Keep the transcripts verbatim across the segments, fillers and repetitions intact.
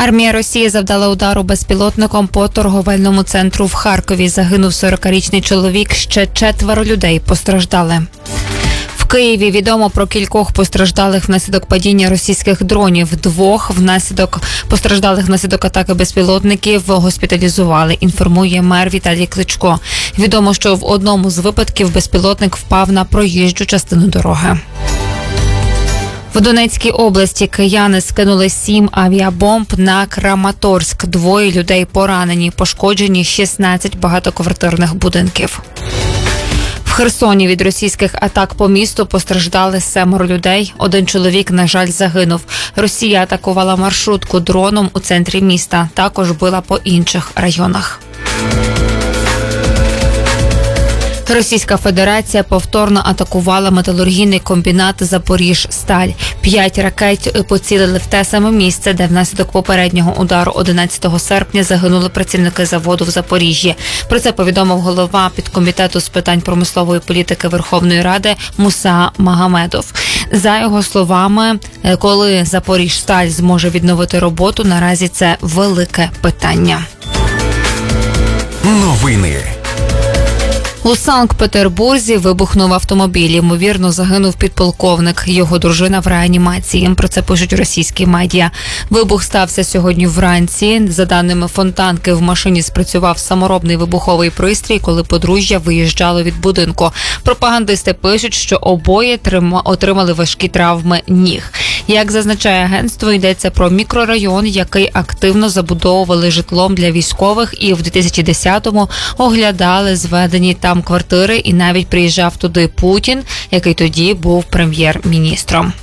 Армія Росії завдала удару безпілотником по торговельному центру в Харкові. Загинув сорокарічний чоловік, ще четверо людей постраждали. В Києві відомо про кількох постраждалих внаслідок падіння російських дронів. Двох внаслідок постраждалих внаслідок атаки безпілотників госпіталізували, інформує мер Віталій Кличко. Відомо, що в одному з випадків безпілотник впав на проїжджу частину дороги. В Донецькій області кияни скинули сім авіабомб на Краматорськ. Двоє людей поранені, пошкоджені шістнадцять багатоквартирних будинків. В Херсоні від російських атак по місту постраждали семеро людей. Один чоловік, на жаль, загинув. Росія атакувала маршрутку дроном у центрі міста. Також била по інших районах. Російська Федерація повторно атакувала металургійний комбінат «Запоріжсталь». П'ять ракет поцілили в те саме місце, де внаслідок попереднього удару одинадцятого серпня загинули працівники заводу в Запоріжжі. Про це повідомив голова підкомітету з питань промислової політики Верховної Ради Муса Магомедов. За його словами, коли «Запоріжсталь» зможе відновити роботу, наразі це велике питання. Новини. У Санкт-Петербурзі вибухнув автомобіль. Ймовірно, загинув підполковник. Його дружина в реанімації. Про це пишуть російські медіа. Вибух стався сьогодні вранці. За даними Фонтанки, в машині спрацював саморобний вибуховий пристрій, коли подружжя виїжджало від будинку. Пропагандисти пишуть, що обоє отримали важкі травми ніг. Як зазначає агентство, йдеться про мікрорайон, який активно забудовували житлом для військових, і в дві тисячі десятому оглядали зведені там квартири, і навіть приїжджав туди Путін, який тоді був прем'єр-міністром.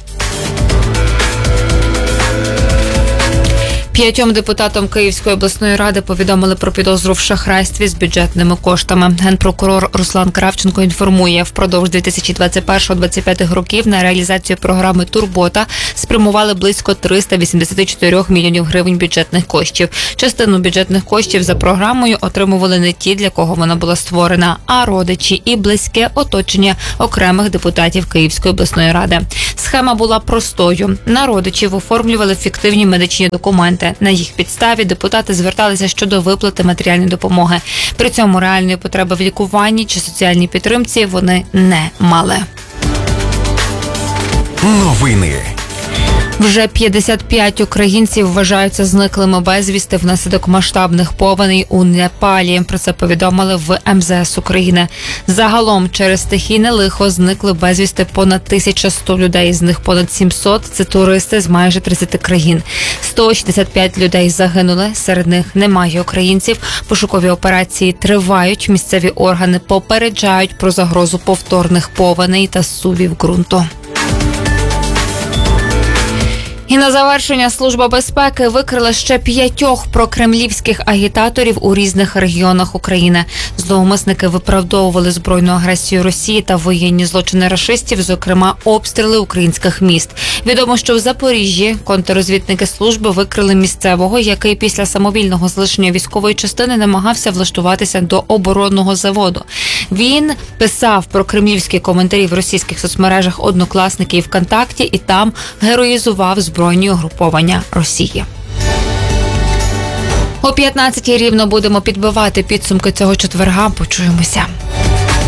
П'ятьом депутатам Київської обласної ради повідомили про підозру в шахрайстві з бюджетними коштами. Генпрокурор Руслан Кравченко інформує, впродовж дві тисячі двадцять першого - двадцять п'ятого років на реалізацію програми «Турбота» спрямували близько триста вісімдесят чотири мільйонів гривень бюджетних коштів. Частину бюджетних коштів за програмою отримували не ті, для кого вона була створена, а родичі і близьке оточення окремих депутатів Київської обласної ради. Схема була простою. На родичів оформлювали фіктивні медичні документи. На їх підставі депутати зверталися щодо виплати матеріальної допомоги. При цьому реальної потреби в лікуванні чи соціальній підтримці вони не мали. Новини. Вже п'ятдесят п'ять українців вважаються зниклими безвісти внаслідок масштабних повеней у Непалі. Про це повідомили в ем зе ес України. Загалом через стихійне лихо зникли безвісти понад тисяча сто людей. З них понад сімсот – це туристи з майже тридцяти країн. сто шістдесят п'ять людей загинули, серед них немає українців. Пошукові операції тривають. Місцеві органи попереджають про загрозу повторних повеней та зсувів ґрунту. І на завершення Служба безпеки викрила ще п'ятьох прокремлівських агітаторів у різних регіонах України. Зловмисники виправдовували збройну агресію Росії та воєнні злочини рашистів, зокрема обстріли українських міст. Відомо, що в Запоріжжі контррозвідники служби викрили місцевого, який після самовільного залишення військової частини намагався влаштуватися до оборонного заводу. Він писав про кремлівські коментарі в російських соцмережах «Однокласники» і «ВКонтакті» і там героїзував збройні угруповання Росії. О п'ятнадцятій рівно будемо підбивати підсумки цього четверга. Почуємося.